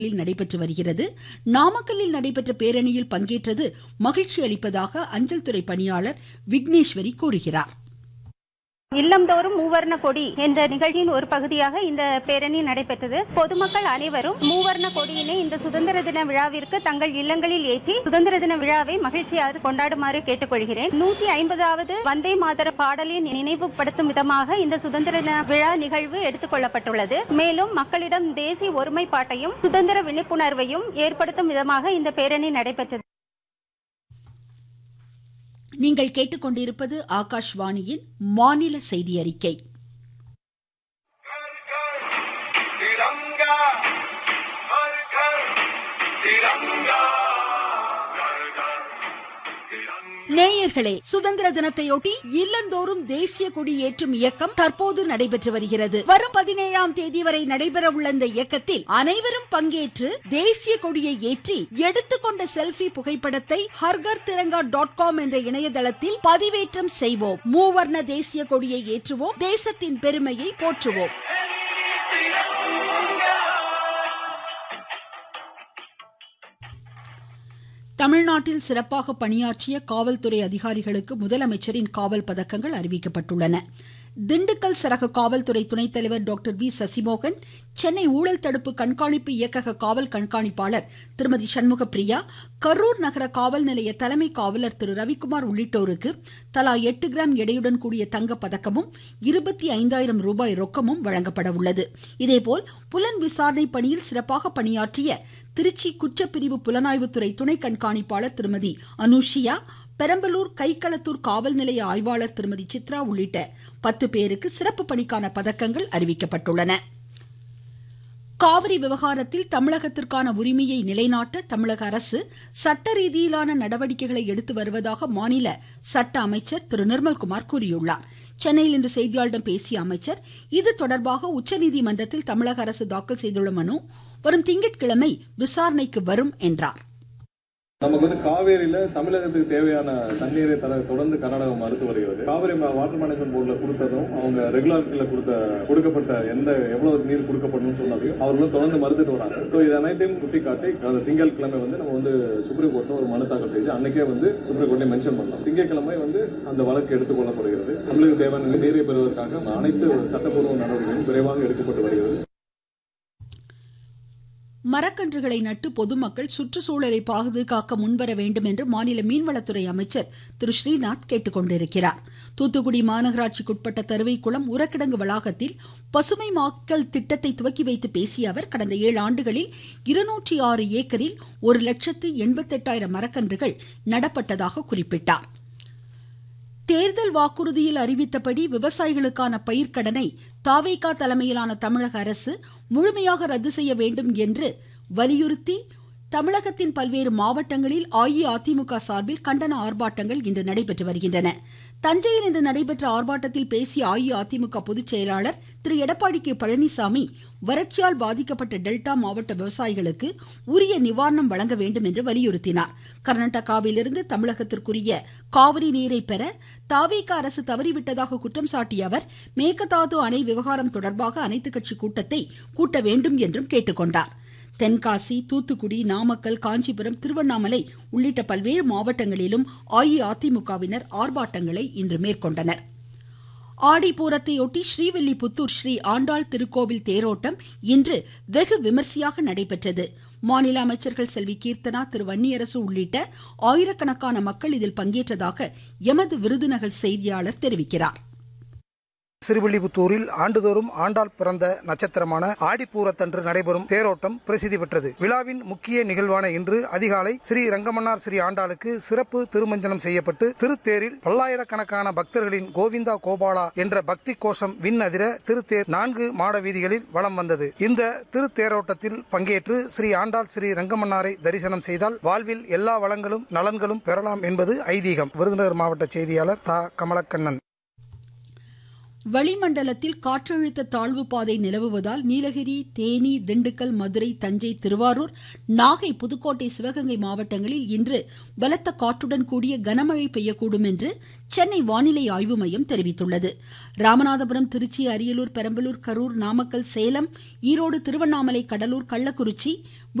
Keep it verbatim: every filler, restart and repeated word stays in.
நடைபெற்று வருகிறது. நாமக்கல்லில் நடைபெற்ற பேரணியில் பங்கேற்றது மகிழ்ச்சி அளிப்பதாக அஞ்சல் துறை பணியாளர் விக்னேஸ்வரி கூறுகிறார். இல்லம்தோறும் மூவர்ண கொடி என்ற நிகழ்ச்சியின் ஒரு பகுதியாக இந்த பேரணி நடைபெற்றது. பொதுமக்கள் அனைவரும் மூவர்ண கொடியினை இந்த சுதந்திர தின விழாவிற்கு தங்கள் இல்லங்களில் ஏற்றி சுதந்திர தின விழாவை மகிழ்ச்சியாக கொண்டாடுமாறு கேட்டுக்கொள்கிறேன். நூத்தி ஐம்பதாவது வந்தே மாதர பாடலின் நினைவுபடுத்தும் விதமாக இந்த சுதந்திர தின விழா நிகழ்வு எடுத்துக் கொள்ளப்பட்டுள்ளது. மேலும் மக்களிடம் தேசிய ஒருமைப்பாட்டையும் சுதந்திர விழிப்புணர்வையும் ஏற்படுத்தும் விதமாக இந்த பேரணி நடைபெற்றது. நீங்கள் கேட்டுக்கொண்டிருப்பது ஆகாஷ்வாணியின் மாநில செய்தி அறிக்கை. நேயர்களே, சுதந்திர தினத்தையொட்டி இல்லந்தோறும் தேசிய கொடி ஏற்றும் இயக்கம் தற்போது நடைபெற்று வருகிறது. வரும் பதினேழாம் தேதி வரை நடைபெற உள்ள இந்த இயக்கத்தில் அனைவரும் பங்கேற்று தேசிய கொடியை ஏற்றி எடுத்துக்கொண்ட செல்ஃபி புகைப்படத்தை ஹர்கர் திரங்கா டாட் காம் என்ற இணையதளத்தில் பதிவேற்றம் செய்வோம். மூவர்ண தேசிய கொடியை ஏற்றுவோம், தேசத்தின் பெருமையை போற்றுவோம். தமிழ்நாட்டில் சிறப்பாக பணியாற்றிய காவல்துறை அதிகாரிகளுக்கு முதலமைச்சரின் காவல் பதக்கங்கள் அறிவிக்கப்பட்டுள்ளன. திண்டுக்கல் சரக காவல்துறை துணைத் தலைவர் டாக்டர் வி சசிமோகன், சென்னை ஊழல் தடுப்பு கண்காணிப்பு இயக்கக காவல் கண்காணிப்பாளர் திருமதி சண்முக பிரியா, கரூர் நகர காவல் நிலைய தலைமை காவலர் திரு ரவிக்குமார் உள்ளிட்டோருக்கு தலா எட்டு கிராம் எடையுடன் கூடிய தங்க பதக்கமும் இருபத்தி ஐந்தாயிரம் ரூபாய் ரொக்கமும் வழங்கப்பட உள்ளது. இதேபோல் புலன் விசாரணை பணியில் சிறப்பாக பணியாற்றிய திருச்சி குற்றப்பிரிவு புலனாய்வுத்துறை துணை கண்காணிப்பாளர் திருமதி அனுஷியா, பெரம்பலூர் கைக்களத்தூர் காவல் நிலைய ஆய்வாளர் திருமதி சித்ரா உள்ளிட்ட பத்து பேருக்கு சிறப்பு பணிக்கான பதக்கங்கள் அறிவிக்கப்பட்டுள்ளன. காவிரி விவகாரத்தில் தமிழகத்திற்கான உரிமையை நிலைநாட்ட தமிழக அரசு சட்ட ரீதியிலான நடவடிக்கைகளை எடுத்து வருவதாக மாநில சட்ட அமைச்சர் திரு நிர்மல்குமார் கூறியுள்ளார். சென்னையில் இன்று செய்தியாளர்களிடம் பேசிய அமைச்சர், இது தொடர்பாக உச்சநீதிமன்றத்தில் தமிழக அரசு தாக்கல் செய்துள்ள மனு வரும் திங்கட்கிழமை விசாரணைக்கு வரும் என்றார். நமக்கு வந்து காவேரியில தமிழகத்துக்கு தேவையான தண்ணீரை தர தொடர்ந்து கர்நாடகம் மறுத்து வருகிறது. காவிரி வாட்டர் மேனேஜ்மெண்ட் போர்டுல கொடுத்ததும் அவங்க ரெகுலர்ல கொடுத்த கொடுக்கப்பட்ட எந்த எவ்வளவு நீர் கொடுக்கப்படும் சொன்னாலையும் அவர்களும் தொடர்ந்து மறுத்துட்டு வராங்க. இது அனைத்தையும் சுட்டிக்காட்டி அந்த திங்கட்கிழமை வந்து நம்ம வந்து சுப்ரீம் கோர்ட்ல ஒரு மனு தாக்கல் செய்து அன்னைக்கே வந்து சுப்ரீம் கோர்ட்ல மென்ஷன் பண்ணலாம். திங்கட்கிழமை வந்து அந்த வழக்கு எடுத்துக்கொள்ளப்படுகிறது. தமிழக தேவையான நீரை பெறுவதற்காக அனைத்து சட்டப்பூர்வ நடவடிக்கைகளும் விரைவாக எடுக்கப்பட்டு வருகிறது. மரக்கன்றுகளை நட்டு பொதுமக்கள் சுற்றுச்சூழலை பாதுகாக்க முன்வர வேண்டும் என்று மாநில மீன்வளத்துறை அமைச்சர் திரு ஸ்ரீநாத் கேட்டுக்கொண்டிருக்கிறார். தூத்துக்குடி மாநகராட்சிக்குட்பட்ட தருவைக்குளம் உரக்கிடங்கு வளாகத்தில் பசுமை மாக்கல் திட்டத்தை துவக்கி வைத்து பேசிய அவர், கடந்த ஏழு ஆண்டுகளில் இருநூற்றி ஆறு ஏக்கரில் ஒரு லட்சத்து எண்பத்தி எட்டாயிரம் மரக்கன்றுகள் நடப்பட்டதாக குறிப்பிட்டார். தேர்தல் வாக்குறுதியில் அறிவித்தபடி விவசாயிகளுக்கான பயிர்க்கடனை தாவேகா தலைமையிலான தமிழக அரசு முழுமையாக ரத்து செய்ய வேண்டும் என்று வலியுறுத்தி தமிழகத்தின் பல்வேறு மாவட்டங்களில் அஇஅதிமுக சார்பில் கண்டன ஆர்ப்பாட்டங்கள் இன்று நடைபெற்று வருகின்றன. தஞ்சையில் இன்று நடைபெற்ற ஆர்ப்பாட்டத்தில் பேசிய அஇஅதிமுக பொதுச் செயலாளர் திரு எடப்பாடி கே பழனிசாமி, வறட்சியால் பாதிக்கப்பட்ட டெல்டா மாவட்ட விவசாயிகளுக்கு உரிய நிவாரணம் வழங்க வேண்டும் என்று வலியுறுத்தினார். கர்நாடகாவிலிருந்து தமிழகத்திற்குரிய காவிரி நீரை பெற தாவேக அரசு தவறிவிட்டதாக குற்றம் சாட்டிய அவர், மேகதாது அணை விவகாரம் தொடர்பாக அனைத்துக் கட்சி கூட்டத்தை கூட்ட வேண்டும் என்றும் கேட்டுக்கொண்டார். தென்காசி, தூத்துக்குடி, நாமக்கல், காஞ்சிபுரம், திருவண்ணாமலை உள்ளிட்ட பல்வேறு மாவட்டங்களிலும் அஇஅதிமுகவினர் ஆர்ப்பாட்டங்களை இன்று மேற்கொண்டனர். ஆடிப்பூரத்தையொட்டி ஸ்ரீவில்லிபுத்தூர் ஸ்ரீ ஆண்டாள் திருக்கோவில் தேரோட்டம் இன்று வெகு விமர்சையாக நடைபெற்றது. மாநில அமைச்சர்கள் செல்வி கீர்த்தனா, திரு வன்னியரசு உள்ளிட்ட ஆயிரக்கணக்கான மக்கள் இதில் பங்கேற்றதாக எமது விருதுநகர் செய்தியாளர் தெரிவிக்கிறார். ஸ்ரீவில்லிபுத்தூரில் ஆண்டுதோறும் ஆண்டாள் பிறந்த நட்சத்திரமான ஆடிப்பூரத்தன்று நடைபெறும் தேரோட்டம் பிரசித்தி பெற்றது. விழாவின் முக்கிய நிகழ்வான இன்று அதிகாலை ஸ்ரீ ரங்கமன்னார் ஸ்ரீ ஆண்டாளுக்கு சிறப்பு திருமஞ்சனம் செய்யப்பட்டு திருத்தேரில் பல்லாயிரக்கணக்கான பக்தர்களின் கோவிந்தா கோபாலா என்ற பக்தி கோஷம் விண் அதிர திருத்தேர் நான்கு மாட வீதிகளில் வலம் வந்தது. இந்த திருத்தேரோட்டத்தில் பங்கேற்று ஸ்ரீ ஆண்டாள் ஸ்ரீ ரங்கமன்னாரை தரிசனம் செய்தால் வாழ்வில் எல்லா வளங்களும் நலன்களும் பெறலாம் என்பது ஐதீகம். விருதுநகர் மாவட்ட செய்தியாளர் தா கமலக்கண்ணன். வளிமண்டலத்தில் காற்றழுத்த தாழ்வு பாதை நிலவுவதால் நீலகிரி, தேனி, திண்டுக்கல், மதுரை, தஞ்சை, திருவாரூர், நாகை, புதுக்கோட்டை, சிவகங்கை மாவட்டங்களில் இன்று பலத்த காற்றுடன் கூடிய கனமழை பெய்யக்கூடும் என்று சென்னை வானிலை ஆய்வு மையம் தெரிவித்துள்ளது. ராமநாதபுரம், திருச்சி, அரியலூர், பெரம்பலூர், கரூர், நாமக்கல், சேலம், ஈரோடு, திருவண்ணாமலை, கடலூர், கள்ளக்குறிச்சி,